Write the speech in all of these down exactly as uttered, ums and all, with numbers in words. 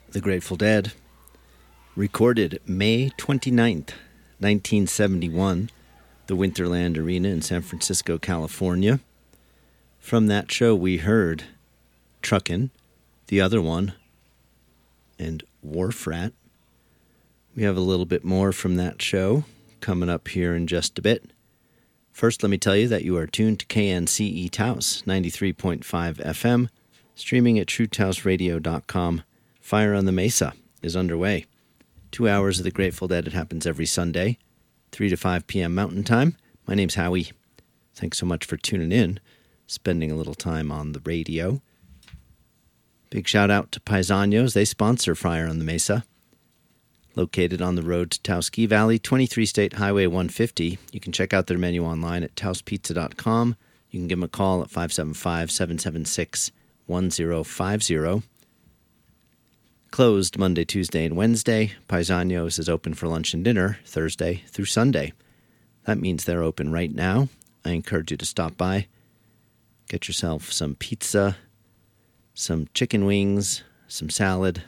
The Grateful Dead, recorded May twenty-ninth, nineteen seventy-one, the Winterland Arena in San Francisco, California. From that show, we heard Truckin', The Other One, and Wharf Rat. We have a little bit more from that show coming up here in just a bit. First, let me tell you that you are tuned to K N C E Taos, ninety-three point five F M, streaming at true taos radio dot com. Fire on the Mesa is underway. Two hours of the Grateful Dead. It happens every Sunday, three to five p.m. Mountain Time. My name's Howie. Thanks so much for tuning in, spending a little time on the radio. Big shout out to Paisanos. They sponsor Fire on the Mesa. Located on the road to Taos Ski Valley, twenty-three State Highway one fifty. You can check out their menu online at taos pizza dot com. You can give them a call at five seven five, seven seven six, one zero five zero. Closed Monday, Tuesday, and Wednesday. Paisanos is open for lunch and dinner Thursday through Sunday. That means they're open right now. I encourage you to stop by. Get yourself some pizza, some chicken wings, some salad.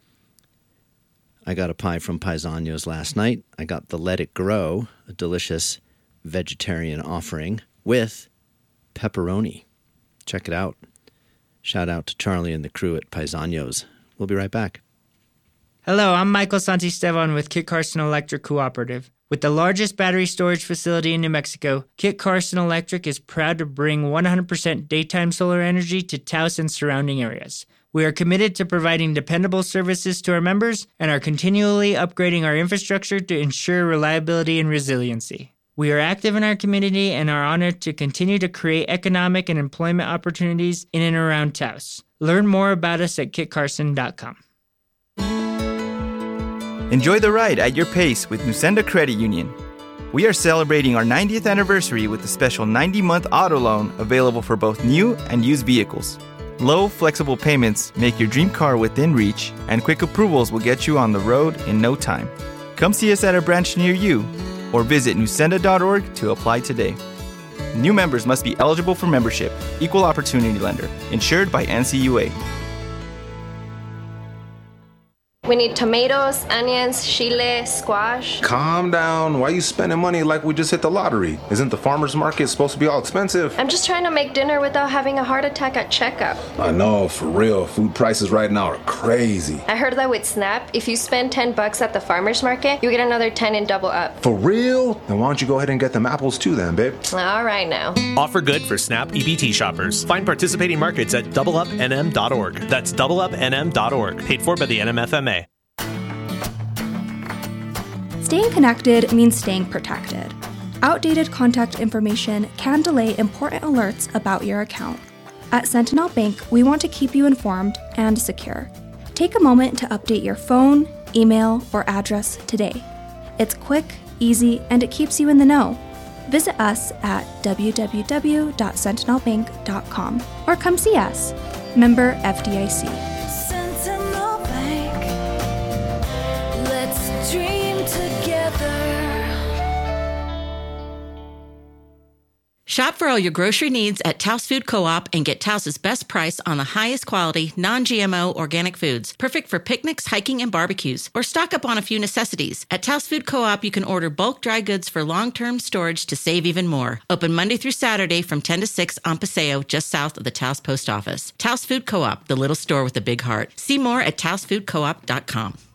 I got a pie from Paisanos last night. I got the Let It Grow, a delicious vegetarian offering with pepperoni. Check it out. Shout out to Charlie and the crew at Paisanos. We'll be right back. Hello, I'm Michael Santisteban with Kit Carson Electric Cooperative. With the largest battery storage facility in New Mexico, Kit Carson Electric is proud to bring one hundred percent daytime solar energy to Taos and surrounding areas. We are committed to providing dependable services to our members and are continually upgrading our infrastructure to ensure reliability and resiliency. We are active in our community and are honored to continue to create economic and employment opportunities in and around Taos. Learn more about us at kit carson dot com. Enjoy the ride at your pace with Nusenda Credit Union. We are celebrating our ninetieth anniversary with a special ninety-month auto loan available for both new and used vehicles. Low, flexible payments make your dream car within reach, and quick approvals will get you on the road in no time. Come see us at a branch near you, or visit nusenda dot org to apply today. New members must be eligible for membership. Equal opportunity lender. Insured by N C U A. We need tomatoes, onions, chile, squash. Calm down. Why are you spending money like we just hit the lottery? Isn't the farmer's market supposed to be all expensive? I'm just trying to make dinner without having a heart attack at checkup. I know, for real. Food prices right now are crazy. I heard that with SNAP, if you spend ten bucks at the farmer's market, you get another ten and double up. For real? Then why don't you go ahead and get them apples too then, babe? All right now. Offer good for SNAP E B T shoppers. Find participating markets at double up N M dot org. That's double up N M dot org. Paid for by the N M F M A. Staying connected means staying protected. Outdated contact information can delay important alerts about your account. At Sentinel Bank, we want to keep you informed and secure. Take a moment to update your phone, email, or address today. It's quick, easy, and it keeps you in the know. Visit us at w w w dot sentinel bank dot com or come see us. Member F D I C. Sentinel Bank. Let's dream together. Shop for all your grocery needs at Taos Food Co-op and get Taos's best price on the highest quality, non-G M O organic foods, perfect for picnics, hiking, and barbecues. Or stock up on a few necessities. At Taos Food Co-op, you can order bulk dry goods for long-term storage to save even more. Open Monday through Saturday from ten to six on Paseo, just south of the Taos Post Office. Taos Food Co-op, the little store with a big heart. See more at taos food co op dot com.